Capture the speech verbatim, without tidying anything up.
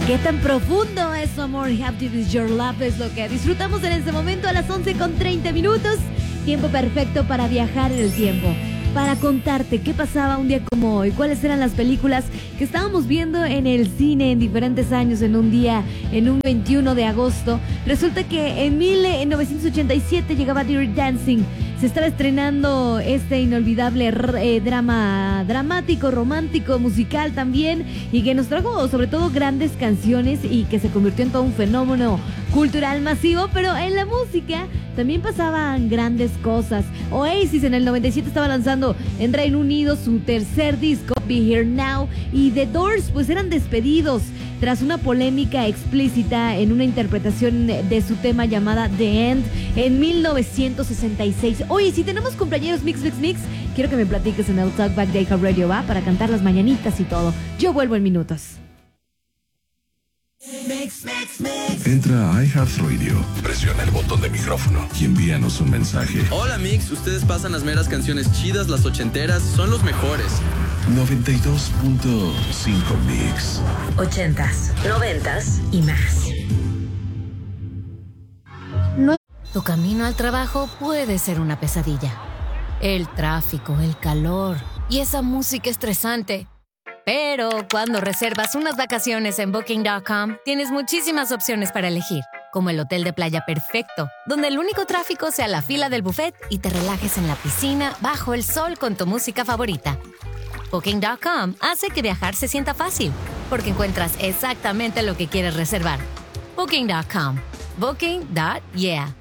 Qué tan profundo es su amor. Have to Be Your Love es lo que disfrutamos en este momento a las once con treinta minutos. Tiempo perfecto para viajar en el tiempo, para contarte qué pasaba un día como hoy, cuáles eran las películas que estábamos viendo en el cine en diferentes años, en un día, en un veintiuno de agosto. Resulta que en mil novecientos ochenta y siete llegaba Dirty Dancing. Se estaba estrenando este inolvidable eh, drama dramático, romántico, musical también, y que nos trajo sobre todo grandes canciones y que se convirtió en todo un fenómeno cultural masivo. Pero en la música también pasaban grandes cosas. Oasis en el noventa y siete estaba lanzando en Reino Unido su tercer disco, Be Here Now, y The Doors pues eran despedidos tras una polémica explícita en una interpretación de su tema llamada The End en mil novecientos sesenta y seis. Oye, si tenemos cumpleaños Mix, Mix, Mix, quiero que me platiques en el Talkback de iHeartRadio, ¿va? Para cantar las mañanitas y todo. Yo vuelvo en minutos. Mix, mix, mix. Entra a iHeartRadio, presiona el botón de micrófono y envíanos un mensaje. Hola Mix, ustedes pasan las meras canciones chidas, las ochenteras, son los mejores. noventa y dos punto cinco Mix. Ochentas, noventas y más. No. Tu camino al trabajo puede ser una pesadilla. El tráfico, el calor y esa música estresante. Pero cuando reservas unas vacaciones en Booking punto com, tienes muchísimas opciones para elegir, como el hotel de playa perfecto, donde el único tráfico sea la fila del buffet y te relajes en la piscina bajo el sol con tu música favorita. Booking punto com hace que viajar se sienta fácil, porque encuentras exactamente lo que quieres reservar. Booking punto com. Booking. Yeah.